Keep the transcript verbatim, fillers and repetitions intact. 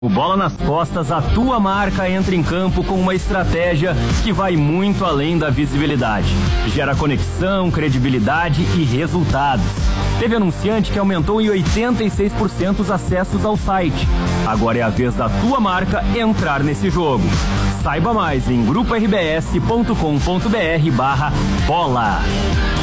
O Bola nas Costas, a tua marca entra em campo com uma estratégia que vai muito além da visibilidade. Gera conexão, credibilidade e resultados. Teve anunciante que aumentou em oitenta e seis por cento os acessos ao site. Agora é a vez da tua marca entrar nesse jogo. Saiba mais em grupo r b s ponto com ponto b r barra bola.